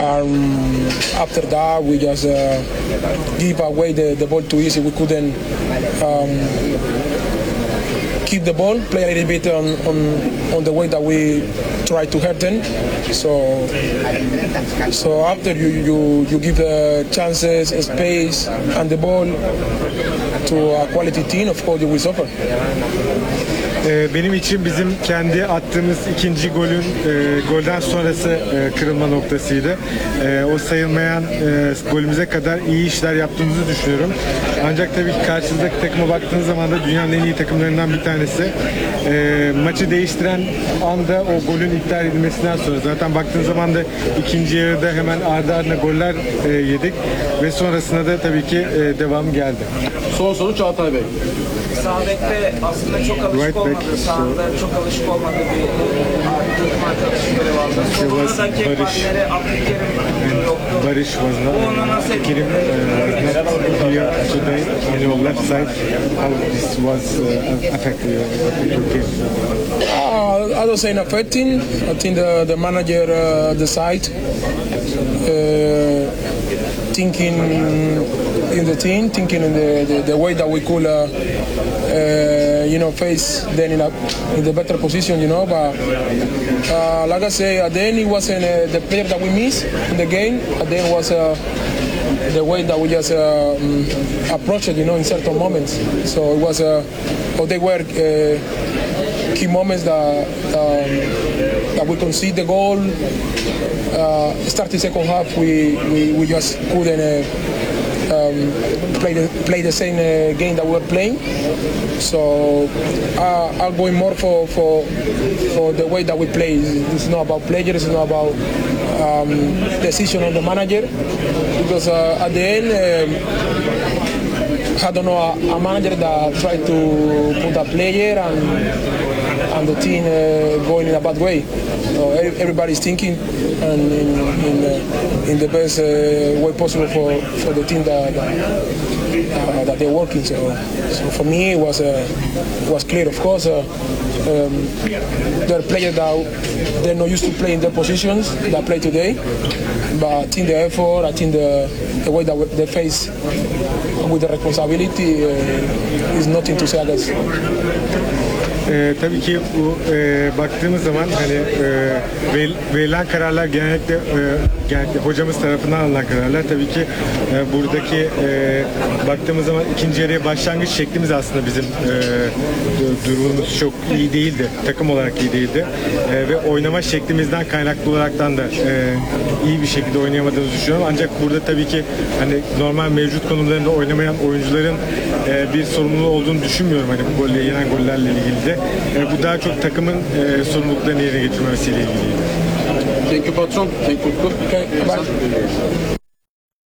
After that, we just give away the ball too easy. We couldn't keep the ball, play a little bit on the way that we try to hurt them. So after you give the chances, space, and the ball to a quality team, of course you will suffer. Benim için bizim kendi attığımız ikinci golden sonrası kırılma noktasıydı. O sayılmayan golümüze kadar iyi işler yaptığımızı düşünüyorum. Ancak tabii ki karşınızdaki takıma baktığınız zaman da dünyanın en iyi takımlarından bir tanesi. Maçı değiştiren anda o golün iptal edilmesinden sonra zaten baktığınız zaman da ikinci yarıda hemen ardı ardına goller yedik ve sonrasında da tabii ki devamı geldi. Son soru Çağatay Bey. Sağ bekte aslında çok alışık olmadı, sağında çok alışık olmadı bir takım arkadaşı görev aldı. Sonundaki partneri Abdülkerim yoktu. Barış was not Kerim was not here today on your left side. How this was affecting your game? I don't say affecting. I think the manager decide thinking in the team, thinking in the way that we could face then in the better position, But like I say, at the end it wasn't the player that we missed in the game. At the end was the way that we just approached it, in certain moments. So it was, they were key moments that we concede the goal. Starting second half, we just couldn't play the same game that we were playing. So I'm going more for the way that we play. It's not about players. It's not about decision of the manager. Because at the end, I don't know a manager that tried to put a player and the team going in a bad way. So everybody's thinking and in the best way possible for the team that they're working. So for me, it was clear. Of course, there are players that they're not used to playing their positions that play today. But I think the effort, I think the way that they face with the responsibility is nothing to say against. Tabii ki bu baktığımız zaman hani verilen kararlar genellikle hocamız tarafından alınan kararlar. Tabii ki buradaki baktığımız zaman ikinci yarıya başlangıç şeklimiz aslında bizim durumumuz çok iyi değildi. Takım olarak iyi değildi. Ve oynama şeklimizden kaynaklı olaraktan da iyi bir şekilde oynayamadığımızı düşünüyorum. Ancak burada tabii ki hani normal mevcut konumlarında oynamayan oyuncuların bir sorumluluğu olduğunu düşünmüyorum. Hani bu yenen gollerle ilgili de. Bu daha çok takımın sorumluluklarını yerine getirmemesiyle ilgiliydi. Thank you patron. Thank you.